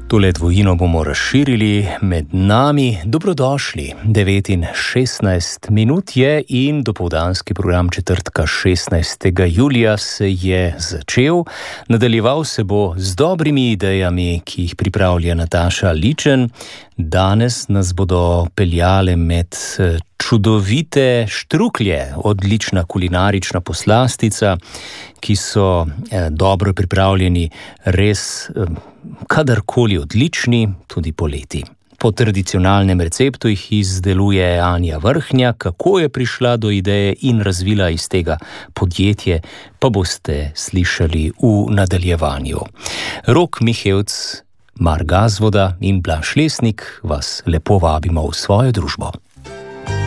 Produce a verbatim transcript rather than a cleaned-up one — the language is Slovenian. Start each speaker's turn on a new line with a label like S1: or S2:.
S1: Tole dvojino bomo razširili med nami. Dobrodošli. devet in šestnajst minut je in dopoldanski program četrtka šestnajstega julija se je začel. Nadaljeval se bo z dobrimi idejami, ki jih pripravlja Nataša Ličen. Danes nas bodo peljale med čudovite štruklje, odlična kulinarična poslastica, ki so eh, dobro pripravljeni, res eh, kadarkoli odlični, tudi poleti. Po tradicionalnem receptu jih izdeluje Anja Vrhnjak. Kako je prišla do ideje in razvila iz tega podjetje, pa boste slišali v nadaljevanju. Rok Mihevc, Mar Gazvoda in Blaž Lesnik vas lepo vabimo v svojo družbo.